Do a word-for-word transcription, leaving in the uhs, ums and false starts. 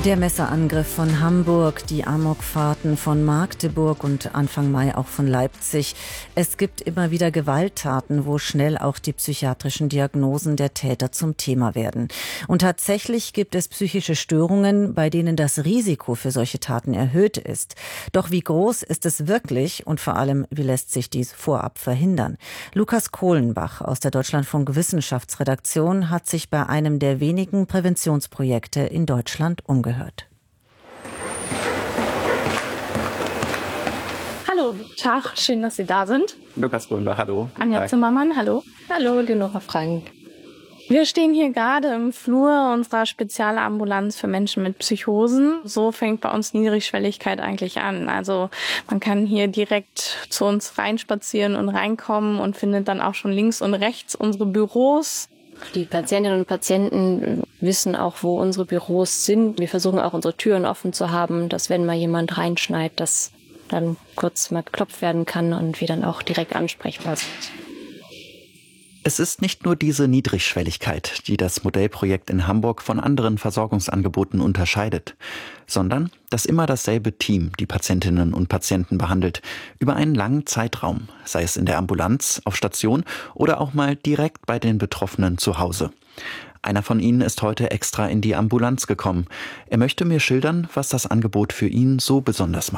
Der Messerangriff von Hamburg, die Amokfahrten von Magdeburg und Anfang Mai auch von Leipzig. Es gibt immer wieder Gewalttaten, wo schnell auch die psychiatrischen Diagnosen der Täter zum Thema werden. Und tatsächlich gibt es psychische Störungen, bei denen das Risiko für solche Taten erhöht ist. Doch wie groß ist es wirklich und vor allem, wie lässt sich dies vorab verhindern? Lukas Kohlenbach aus der Deutschlandfunk Wissenschaftsredaktion hat sich bei einem der wenigen Präventionsprojekte in Deutschland umgehört. Gehört. Hallo, guten Tag, schön, dass Sie da sind. Lukas Kohlenbach, hallo. Anja Zimmermann, hallo. Hallo, Leonora Frank. Wir stehen hier gerade im Flur unserer Spezialambulanz für Menschen mit Psychosen. So fängt bei uns Niedrigschwelligkeit eigentlich an. Also man kann hier direkt zu uns reinspazieren und reinkommen und findet dann auch schon links und rechts unsere Büros. Die Patientinnen und Patienten wissen auch, wo unsere Büros sind. Wir versuchen auch, unsere Türen offen zu haben, dass wenn mal jemand reinschneit, dass dann kurz mal geklopft werden kann und wir dann auch direkt ansprechbar sind. Es ist nicht nur diese Niedrigschwelligkeit, die das Modellprojekt in Hamburg von anderen Versorgungsangeboten unterscheidet, sondern dass immer dasselbe Team die Patientinnen und Patienten behandelt, über einen langen Zeitraum, sei es in der Ambulanz, auf Station oder auch mal direkt bei den Betroffenen zu Hause. Einer von ihnen ist heute extra in die Ambulanz gekommen. Er möchte mir schildern, was das Angebot für ihn so besonders macht.